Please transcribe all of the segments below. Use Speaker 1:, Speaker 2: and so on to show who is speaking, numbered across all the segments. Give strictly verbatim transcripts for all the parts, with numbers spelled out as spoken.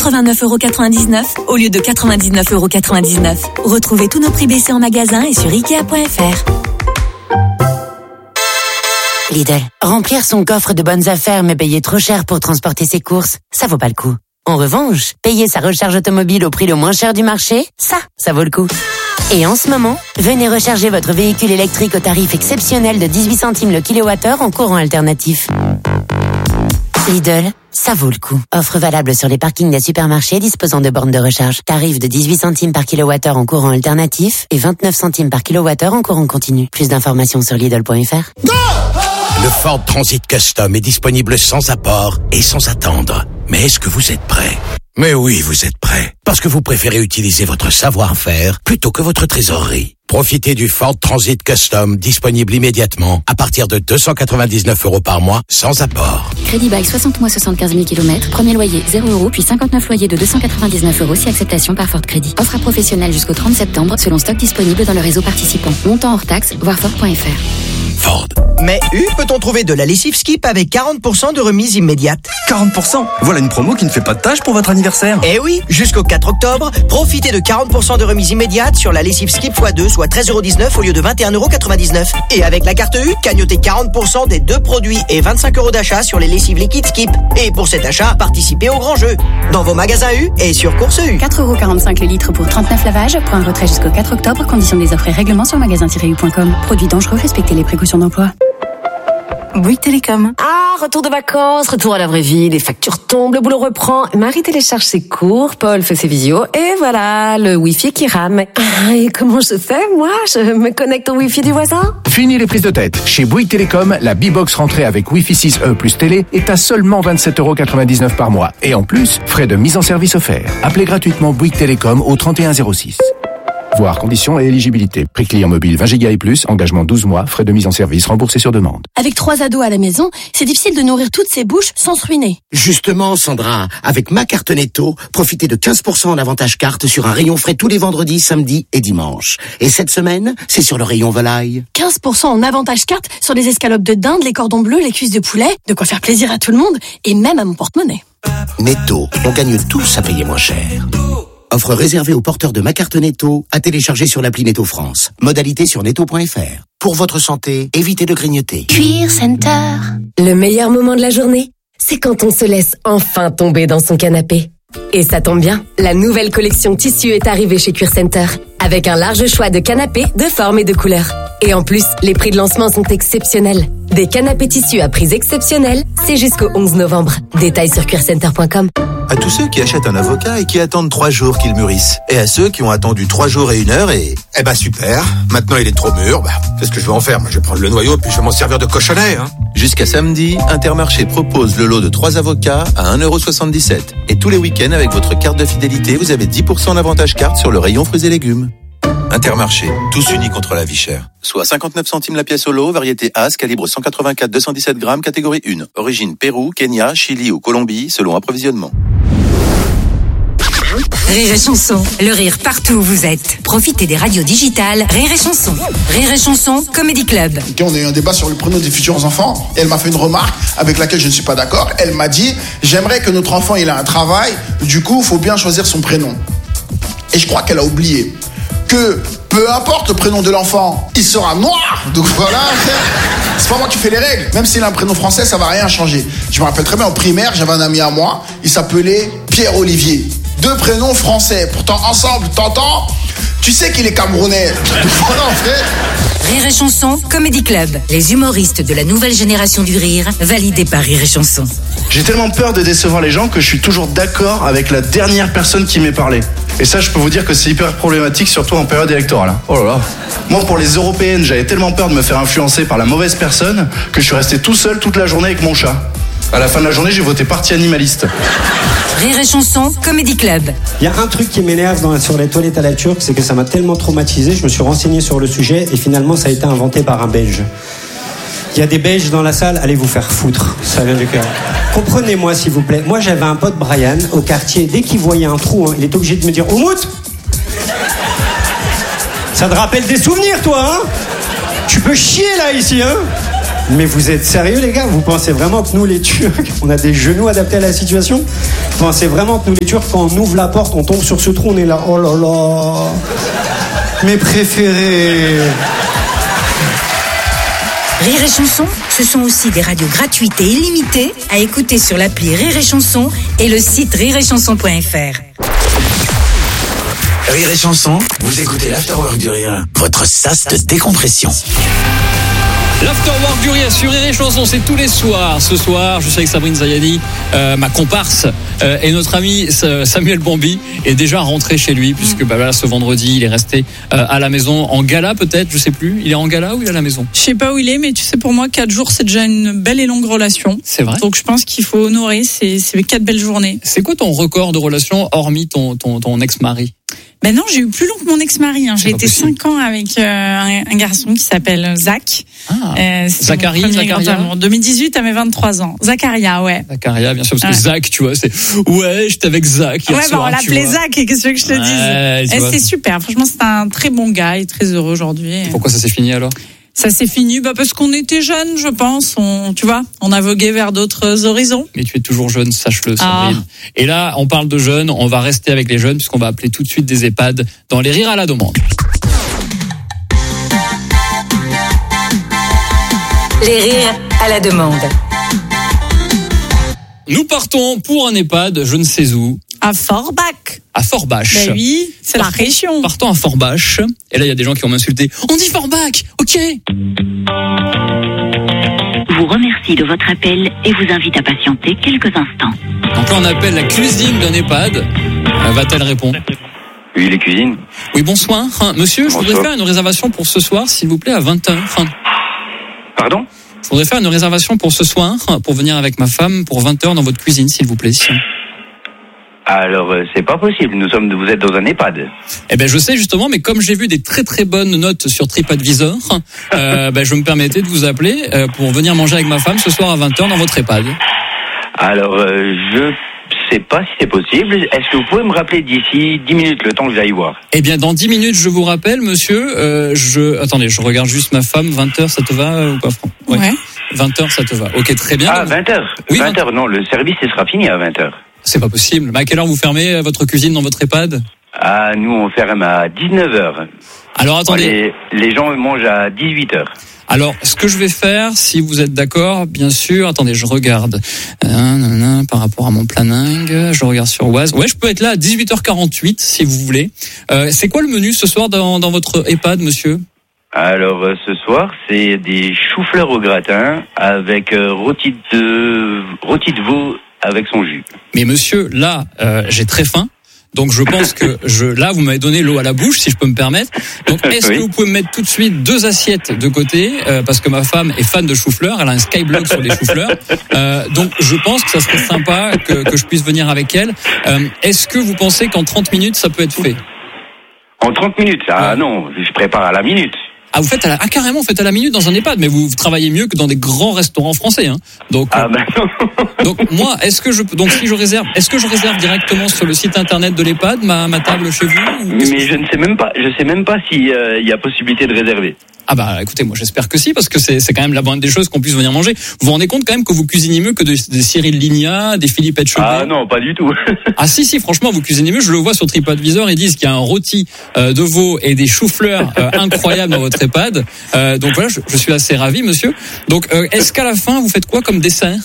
Speaker 1: quatre-vingt-neuf euros quatre-vingt-dix-neuf au lieu de quatre-vingt-dix-neuf euros quatre-vingt-dix-neuf. Retrouvez tous nos prix baissés en magasin et sur ikea point f r.
Speaker 2: Lidl, remplir son coffre de bonnes affaires mais payer trop cher pour transporter ses courses, ça vaut pas le coup. En revanche, payer sa recharge automobile au prix le moins cher du marché, ça, ça vaut le coup. Et en ce moment, venez recharger votre véhicule électrique au tarif exceptionnel de dix-huit centimes le kilowattheure en courant alternatif. Lidl, ça vaut le coup. Offre valable sur les parkings des supermarchés disposant de bornes de recharge. Tarif de dix-huit centimes par kilowattheure en courant alternatif et vingt-neuf centimes par kilowattheure en courant continu. Plus d'informations sur Lidl point f r.
Speaker 3: Le Ford Transit Custom est disponible sans apport et sans attendre. Mais est-ce que vous êtes prêt ? Mais oui, vous êtes prêt. Parce que vous préférez utiliser votre savoir-faire plutôt que votre trésorerie. Profitez du Ford Transit Custom disponible immédiatement à partir de deux cent quatre-vingt-dix-neuf euros par mois sans apport.
Speaker 4: Crédit bail soixante mois soixante-quinze mille kilomètres. Premier loyer zéro euros puis cinquante-neuf loyers de deux cent quatre-vingt-dix-neuf euros si acceptation par Ford Crédit. Offre à professionnels jusqu'au trente septembre selon stock disponible dans le réseau participant. Montant hors taxe, voir Ford point f r.
Speaker 3: Ford.
Speaker 5: Mais U, peut-on trouver de la lessive Skip avec quarante pour cent de remise immédiate?
Speaker 6: quarante pour cent? Voilà une promo qui ne fait pas de tâche pour votre anniversaire.
Speaker 5: Eh oui, jusqu'au quatre octobre, profitez de quarante pour cent de remise immédiate sur la lessive Skip fois deux, soit treize euros dix-neuf au lieu de vingt et un euros quatre-vingt-dix-neuf. Et avec la carte U, cagnotez quarante pour cent des deux produits et vingt-cinq euros d'achat sur les lessives liquides Skip. Et pour cet achat, participez au grand jeu. Dans vos magasins U et sur Course U.
Speaker 4: quatre euros quarante-cinq le litre pour trente-neuf lavages. Point retrait jusqu'au quatre octobre. Conditions des offres et règlements sur magasin tiret u point com. Produits dangereux, respectez les précautions d'emploi.
Speaker 7: Bouygues Télécom. Ah, retour de vacances, retour à la vraie vie, les factures tombent, le boulot reprend, Marie télécharge ses cours, Paul fait ses visios, et voilà, le Wi-Fi qui rame. Ah, et comment je fais, moi? Je me connecte au Wi-Fi du voisin?
Speaker 8: Fini les prises de tête. Chez Bouygues Télécom, la B-Box rentrée avec Wi-Fi six E plus télé est à seulement vingt-sept euros quatre-vingt-dix-neuf par mois. Et en plus, frais de mise en service offerts. Appelez gratuitement Bouygues Télécom au trente et un zéro six. Voir conditions et éligibilité. Prix client mobile vingt gigas et plus, engagement douze mois, frais de mise en service remboursés sur demande.
Speaker 9: Avec trois ados à la maison, c'est difficile de nourrir toutes ces bouches sans se ruiner.
Speaker 3: Justement, Sandra, avec ma carte Netto, profitez de quinze pour cent en avantage carte sur un rayon frais tous les vendredis, samedis et dimanches. Et cette semaine, c'est sur le rayon volaille.
Speaker 9: quinze pour cent en avantage carte sur les escalopes de dinde, les cordons bleus, les cuisses de poulet. De quoi faire plaisir à tout le monde et même à mon porte-monnaie.
Speaker 3: Netto, on gagne tous à payer moins cher. Offre réservée aux porteurs de ma carte Netto à télécharger sur l'appli Netto France. Modalité sur netto point f r. Pour votre santé, évitez de grignoter.
Speaker 10: Cuir Center. Le meilleur moment de la journée, c'est quand on se laisse enfin tomber dans son canapé. Et ça tombe bien, la nouvelle collection tissu est arrivée chez Cuir Center. Avec un large choix de canapés, de formes et de couleurs. Et en plus, les prix de lancement sont exceptionnels. Des canapés tissus à prix exceptionnels, c'est jusqu'au onze novembre. Détails sur cuir center point com.
Speaker 11: À tous ceux qui achètent un avocat et qui attendent trois jours qu'il mûrisse. Et à ceux qui ont attendu trois jours et une heure et... Eh ben super, maintenant il est trop mûr, bah, qu'est-ce que je vais en faire? Moi, je vais prendre le noyau puis je vais m'en servir de cochonnet, hein.
Speaker 12: Jusqu'à samedi, Intermarché propose le lot de trois avocats à un euro soixante-dix-sept. Et tous les week-ends, avec votre carte de fidélité, vous avez dix pour cent d'avantage carte sur le rayon fruits et légumes. Intermarché, tous unis contre la vie chère. Soit cinquante-neuf centimes la pièce au lot, variété As, calibre cent quatre-vingt-quatre deux cent dix-sept grammes, catégorie un. Origine Pérou, Kenya, Chili ou Colombie, selon approvisionnement.
Speaker 13: Rire et chanson, le rire partout où vous êtes. Profitez des radios digitales Rire et chanson. Rire et chanson, Comedy Club.
Speaker 14: Okay, on a eu un débat sur le prénom des futurs enfants. Elle m'a fait une remarque avec laquelle je ne suis pas d'accord. Elle m'a dit, j'aimerais que notre enfant il a un travail, du coup il faut bien choisir son prénom. Et je crois qu'elle a oublié que peu importe le prénom de l'enfant, il sera noir. Donc voilà, c'est pas moi qui fais les règles. Même s'il a un prénom français, ça va rien changer. Je me rappelle très bien en primaire, j'avais un ami à moi, il s'appelait Pierre-Olivier. Deux prénoms français, pourtant ensemble, t'entends? Tu sais qu'il est camerounais. Voilà en fait.
Speaker 13: Rire et chanson, Comedy Club. Les humoristes de la nouvelle génération du rire, validés par Rire et chanson.
Speaker 15: J'ai tellement peur de décevoir les gens que je suis toujours d'accord avec la dernière personne qui m'est parlé. Et ça, je peux vous dire que c'est hyper problématique, surtout en période électorale. Oh là là. Moi, pour les européennes, j'avais tellement peur de me faire influencer par la mauvaise personne que je suis resté tout seul toute la journée avec mon chat. À la fin de la journée, j'ai voté parti animaliste.
Speaker 13: Rire et chanson, Comedy Club.
Speaker 16: Il y a un truc qui m'énerve dans, sur les toilettes à la turque, c'est que ça m'a tellement traumatisé, je me suis renseigné sur le sujet et finalement ça a été inventé par un Belge. Il y a des Belges dans la salle, allez vous faire foutre, ça vient du cœur. Comprenez-moi s'il vous plaît, moi j'avais un pote Brian au quartier, dès qu'il voyait un trou, il était obligé de me dire « Oumout !» Ça te rappelle des souvenirs toi, hein? Tu peux chier là ici, hein? Mais vous êtes sérieux les gars? Vous pensez vraiment que nous les Turcs, on a des genoux adaptés à la situation? Vous pensez vraiment que nous les Turcs, quand on ouvre la porte, on tombe sur ce trou, on est là, oh là là, mes préférés.
Speaker 13: Rire et Chanson, ce sont aussi des radios gratuites et illimitées à écouter sur l'appli Rire et Chanson et le site rire et chanson point f r.
Speaker 3: Rire et Chanson, vous écoutez l'Afterwork du Rire, votre sas de décompression.
Speaker 17: L'Afterwork du Rire sur Rire et Chanson, c'est tous les soirs. Ce soir, je suis avec Sabrine Zayani, euh, ma comparse, euh, et notre ami Samuel Bambi est déjà rentré chez lui, puisque bah, là, ce vendredi, il est resté euh, à la maison, en gala peut-être, je sais plus. Il est en gala ou il est à la maison?
Speaker 18: Je sais pas où il est, mais tu sais, pour moi, quatre jours, c'est déjà une belle et longue relation.
Speaker 17: C'est vrai.
Speaker 18: Donc je pense qu'il faut honorer ces, ces quatre belles journées.
Speaker 17: C'est quoi ton record de relation, hormis ton, ton, ton ex-mari?
Speaker 18: Ben non, j'ai eu plus long que mon ex-mari. Hein. J'ai été cinq ans avec euh, un, un garçon qui s'appelle Zach.
Speaker 17: Ah,
Speaker 18: euh,
Speaker 17: Zachary, Zacharia.
Speaker 18: En deux mille dix-huit à mes vingt-trois ans. Zacharia, ouais.
Speaker 17: Zacharia, bien sûr, parce que
Speaker 18: ouais.
Speaker 17: Zach, tu vois, c'est ouais, j'étais avec Zach. Hier
Speaker 18: ouais,
Speaker 17: soir,
Speaker 18: bah on l'appelait Zach, et qu'est-ce que je te
Speaker 17: ouais,
Speaker 18: dise? Et c'est super. Franchement, c'est un très bon gars et très heureux aujourd'hui.
Speaker 17: Pourquoi ça s'est fini alors?
Speaker 18: Ça s'est fini bah parce qu'on était jeunes, je pense. On, tu vois, on a vogué vers d'autres horizons.
Speaker 17: Mais tu es toujours jeune, sache-le, Sabrine. Ah. Et là, on parle de jeunes, on va rester avec les jeunes puisqu'on va appeler tout de suite des EHPAD dans les rires à la demande.
Speaker 13: Les rires à la demande.
Speaker 17: Nous partons pour un EHPAD, je ne sais où.
Speaker 18: À Forbach.
Speaker 17: À Forbach.
Speaker 18: Ben oui, c'est partons, la région.
Speaker 17: Partons à Forbach. Et là, il y a des gens qui vont m'insulter. On dit Forbach, ok.
Speaker 19: Vous remercie de votre appel et vous invite à patienter quelques instants.
Speaker 17: Donc là, on appelle la cuisine d'un EHPAD. Va-t-elle répondre?
Speaker 20: Oui, les cuisines.
Speaker 17: Oui, bonsoir. Monsieur, bonsoir. Je voudrais faire une réservation pour ce soir, s'il vous plaît, à vingt heures.
Speaker 20: Pardon?
Speaker 17: Je voudrais faire une réservation pour ce soir, pour venir avec ma femme, pour vingt heures dans votre cuisine, s'il vous plaît.
Speaker 20: Alors, euh, c'est pas possible. Nous sommes, vous êtes dans un EHPAD.
Speaker 17: Eh ben, je sais justement, mais comme j'ai vu des très très bonnes notes sur TripAdvisor, euh, ben, je me permettais de vous appeler euh, pour venir manger avec ma femme ce soir à vingt heures dans votre EHPAD.
Speaker 20: Alors, euh, je sais pas si c'est possible. Est-ce que vous pouvez me rappeler d'ici dix minutes, le temps que j'aille voir?
Speaker 17: Eh bien, dans dix minutes, je vous rappelle, monsieur. Euh, je attendez, je regarde juste ma femme. vingt heures, ça te va ou pas?
Speaker 18: Ouais. ouais.
Speaker 17: vingt heures, ça te va. Ok, très bien.
Speaker 20: Ah, vingt heures.
Speaker 17: Oui,
Speaker 20: vingt heures. Non, le service il sera fini à vingt heures.
Speaker 17: C'est pas possible. Mais à quelle heure vous fermez votre cuisine dans votre EHPAD?
Speaker 20: Ah, nous, on ferme à dix-neuf heures.
Speaker 17: Alors, attendez.
Speaker 20: Les, les gens mangent à dix-huit heures.
Speaker 17: Alors, ce que je vais faire, si vous êtes d'accord, bien sûr, attendez, je regarde euh, nanana, par rapport à mon planning, je regarde sur Oise. Ouais, je peux être là à dix-huit heures quarante-huit, si vous voulez. Euh, c'est quoi le menu ce soir dans, dans votre EHPAD, monsieur?
Speaker 20: Alors, euh, ce soir, c'est des choux-fleurs au gratin avec euh, rôti de rôti de veau avec son jus.
Speaker 17: Mais monsieur, là, euh, j'ai très faim. Donc je pense que je là vous m'avez donné l'eau à la bouche, si je peux me permettre. Donc est-ce oui. que vous pouvez me mettre tout de suite deux assiettes de côté euh, parce que ma femme est fan de chou-fleur, elle a un skyblog sur les chou-fleurs. Euh, donc je pense que ça serait sympa que, que je puisse venir avec elle. Euh, est-ce que vous pensez qu'en trente minutes ça peut être fait?
Speaker 20: En trente minutes? Ah ouais. Non, je prépare à la minute.
Speaker 17: Ah, vous faites à la, ah, carrément, vous faites à la minute dans un EHPAD, mais vous travaillez mieux que dans des grands restaurants français, hein. Donc,
Speaker 20: ah, ben
Speaker 17: donc, moi, est-ce que je peux, donc, si je réserve, est-ce que je réserve directement sur le site internet de l'EHPAD, ma, ma table chez vous?
Speaker 20: Mais je ne sais même pas, je sais même pas s'il euh, y a possibilité de réserver.
Speaker 17: Ah bah écoutez, moi j'espère que si, parce que c'est c'est quand même la moindre des choses qu'on puisse venir manger. Vous vous rendez compte quand même que vous cuisinez mieux que de, des Cyril Lignac, des Philippe Etchebest?
Speaker 20: Ah non, pas du tout.
Speaker 17: Ah si si, franchement vous cuisinez mieux. Je le vois sur TripAdvisor, ils disent qu'il y a un rôti euh, de veau et des choux-fleurs euh, incroyables dans votre EHPAD. Euh, donc voilà, je, je suis assez ravi, monsieur. Donc euh, est-ce qu'à la fin vous faites quoi comme dessert?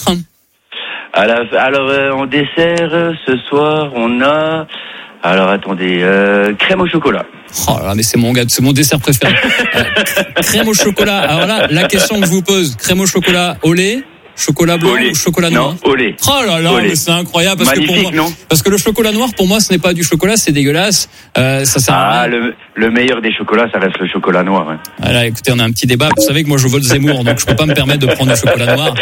Speaker 20: À la, alors euh, en dessert ce soir on a. Alors attendez, euh, crème au chocolat.
Speaker 17: Oh là, mais c'est mon gars, c'est mon dessert préféré. euh, crème au chocolat. Alors là, la question que je vous pose, crème au chocolat au lait, chocolat blanc ou chocolat noir?
Speaker 20: Non, au lait.
Speaker 17: Oh là là, mais c'est incroyable parce
Speaker 20: Magnifique,
Speaker 17: que pour moi,
Speaker 20: non
Speaker 17: parce que le chocolat noir pour moi ce n'est pas du chocolat, c'est dégueulasse. Euh, ça sert
Speaker 20: ah,
Speaker 17: à rien.
Speaker 20: le, le meilleur des chocolats, ça reste le chocolat noir. Hein.
Speaker 17: Voilà, écoutez, on a un petit débat. Vous savez que moi je vote Zemmour, donc je peux pas me permettre de prendre du chocolat noir.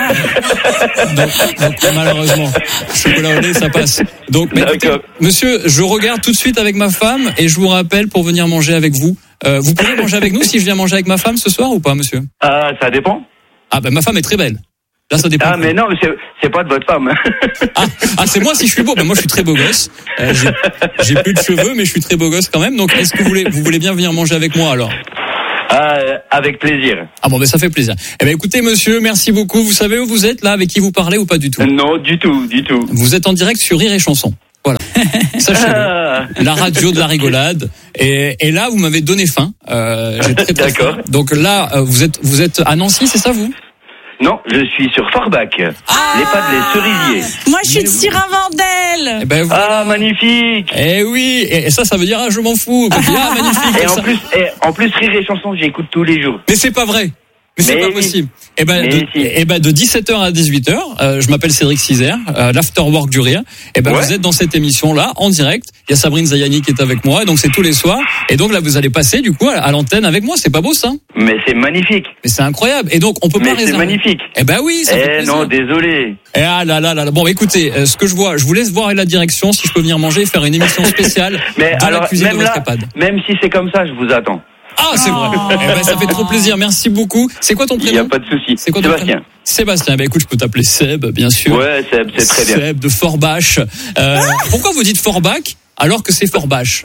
Speaker 17: donc, donc malheureusement, chocolat au lait, ça passe. Donc, mais écoutez, monsieur, je regarde tout de suite avec ma femme et je vous rappelle pour venir manger avec vous. Euh, vous pouvez manger avec nous si je viens manger avec ma femme ce soir ou pas, monsieur?
Speaker 20: Ah, ça dépend.
Speaker 17: Ah ben ma femme est très belle. Là, ça dépend.
Speaker 20: Ah, mais non, mais c'est, c'est pas de votre femme.
Speaker 17: ah, ah, c'est moi si je suis beau. Ben, moi, je suis très beau gosse. Euh, j'ai, j'ai plus de cheveux, mais je suis très beau gosse quand même. Donc, est-ce que vous voulez, vous voulez bien venir manger avec moi, alors?
Speaker 20: Ah, euh, avec plaisir.
Speaker 17: Ah bon, ben ça fait plaisir. Eh ben écoutez, monsieur, merci beaucoup. Vous savez où vous êtes là, avec qui vous parlez ou pas du tout?
Speaker 20: Non, du tout, du tout.
Speaker 17: Vous êtes en direct sur Rire et Chanson. Voilà. Sachez-le. La radio de la rigolade. Et, et là, vous m'avez donné faim. Euh, j'ai très, très
Speaker 20: D'accord.
Speaker 17: faim. Donc là, vous êtes, vous êtes à Nancy, c'est ça, vous?
Speaker 20: Non, je suis sur Forbach,
Speaker 18: Ah
Speaker 20: les pas de les cerisiers.
Speaker 18: Moi, je suis de Siravandel.
Speaker 17: Eh ben, voilà.
Speaker 20: Ah, magnifique.
Speaker 17: Eh oui, et, et ça, ça veut dire, ah, je m'en fous. Ah, magnifique.
Speaker 20: Et en
Speaker 17: ça.
Speaker 20: plus, et en plus, Rire et Chanson, j'écoute tous les jours.
Speaker 17: Mais c'est pas vrai. Mais c'est
Speaker 20: Mais
Speaker 17: pas
Speaker 20: oui.
Speaker 17: possible. Eh ben,
Speaker 20: Mais
Speaker 17: de,
Speaker 20: si.
Speaker 17: eh ben, de dix-sept heures à dix-huit heures, euh, je m'appelle Cédric Cizer, euh, l'Afterwork du Rire. Eh ben,
Speaker 20: Ouais.
Speaker 17: vous êtes dans cette émission-là, en direct. Il y a Sabrine Zayani qui est avec moi, et donc c'est tous les soirs. Et donc là, vous allez passer, du coup, à, à l'antenne avec moi. C'est pas beau, ça?
Speaker 20: Mais c'est magnifique.
Speaker 17: Mais c'est incroyable. Et donc, on peut
Speaker 20: Mais
Speaker 17: pas
Speaker 20: c'est
Speaker 17: réserver.
Speaker 20: magnifique.
Speaker 17: Eh ben oui, ça fait
Speaker 20: Eh
Speaker 17: plaisir.
Speaker 20: non, désolé.
Speaker 17: Eh ah là là là là. Bon, écoutez, euh, ce que je vois, je vous laisse voir la direction, si je peux venir manger et faire une émission spéciale
Speaker 20: Mais
Speaker 17: dans
Speaker 20: alors,
Speaker 17: la cuisine de
Speaker 20: même
Speaker 17: votre
Speaker 20: là,
Speaker 17: EHPAD.
Speaker 20: même si c'est comme ça, je vous attends.
Speaker 17: Ah, c'est vrai. Eh ben, ça fait trop plaisir. Merci beaucoup. C'est quoi ton prénom?
Speaker 20: Il n'y a pas de souci.
Speaker 17: C'est quoi ton
Speaker 20: Sébastien.
Speaker 17: prénom? Sébastien. Ben écoute, je peux t'appeler Seb, bien sûr.
Speaker 20: Ouais, Seb, c'est très bien.
Speaker 17: Seb de Forbach. Euh, pourquoi vous dites Forbach alors que c'est Forbach?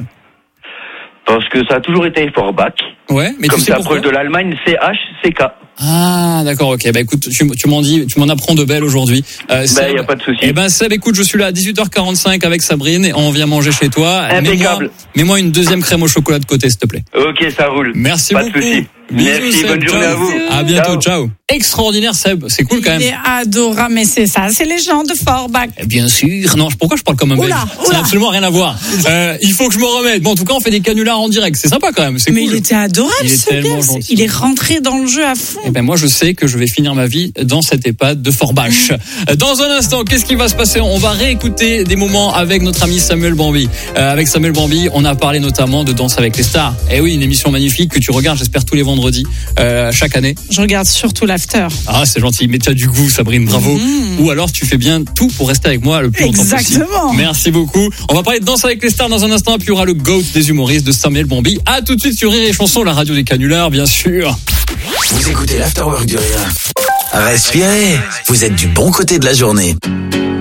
Speaker 20: Parce que ça a toujours été Forbach.
Speaker 17: Ouais, mais
Speaker 20: Comme
Speaker 17: tu sais
Speaker 20: c'est
Speaker 17: pourquoi?
Speaker 20: proche de l'Allemagne, C H C K.
Speaker 17: Ah, d'accord, ok. Bah écoute, tu, tu m'en dis, tu m'en apprends de belles aujourd'hui. Euh,
Speaker 20: Bah, y a pas de souci.
Speaker 17: Eh ben Seb, écoute, je suis là à dix-huit heures quarante-cinq avec Sabrine et on vient manger chez toi.
Speaker 20: Impeccable.
Speaker 17: Mets-moi, mets-moi une deuxième crème au chocolat de côté, s'il te plaît.
Speaker 20: Ok, ça roule.
Speaker 17: Merci
Speaker 20: pas
Speaker 17: beaucoup.
Speaker 20: de souci.
Speaker 17: Bisous,
Speaker 20: Merci,
Speaker 17: Seb.
Speaker 20: bonne journée
Speaker 17: Ciao.
Speaker 20: à vous.
Speaker 17: À bientôt,
Speaker 20: Ciao.
Speaker 17: ciao. Extraordinaire, Seb. C'est cool quand
Speaker 18: Il
Speaker 17: même.
Speaker 18: est adorable, mais c'est ça, c'est les gens de Forbach.
Speaker 17: Bien sûr. Non, pourquoi je parle comme un belge?
Speaker 18: Oula,
Speaker 17: Ça
Speaker 18: oula.
Speaker 17: n'a absolument rien à voir. Euh, il faut que je me remette. Bon, en tout cas, on fait des canulars en direct. C'est sympa quand même. C'est
Speaker 18: Mais
Speaker 17: cool.
Speaker 18: il était adorable,
Speaker 17: Il est
Speaker 18: ce
Speaker 17: tellement
Speaker 18: gars.
Speaker 17: gentil.
Speaker 18: Il est rentré dans le jeu à fond.
Speaker 17: Eh ben moi je sais que je vais finir ma vie dans cette EHPAD de Forbach. Dans un instant, qu'est-ce qui va se passer? On va réécouter des moments avec notre ami Samuel Bambi. Euh, avec Samuel Bambi, on a parlé notamment de Danse avec les stars. Eh oui, une émission magnifique que tu regardes, j'espère, tous les vendredis, euh, chaque année.
Speaker 18: Je regarde surtout l'after.
Speaker 17: Ah, c'est gentil, mais tu as du goût, Sabrine, bravo. Mmh. Ou alors tu fais bien tout pour rester avec moi le plus longtemps possible.
Speaker 18: Exactement.
Speaker 17: Merci beaucoup. On va parler de Danse avec les stars dans un instant, puis il y aura le GOAT des humoristes de Samuel Bambi. À tout de suite sur Rire et Chanson, la radio des canulars, bien sûr.
Speaker 21: Vous écoutez l'Afterwork du Rire. Respirez, vous êtes du bon côté de la journée.